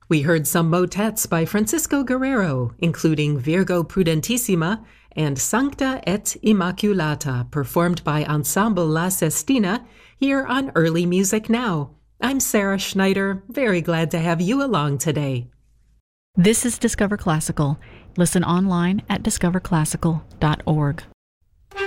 We heard some motets by Francisco Guerrero, including Virgo Prudentissima and Sancta et Immaculata, performed by Ensemble La Sestina, here on Early Music Now. I'm Sarah Schneider, very glad to have you along today. This is Discover Classical. Listen online at discoverclassical.org.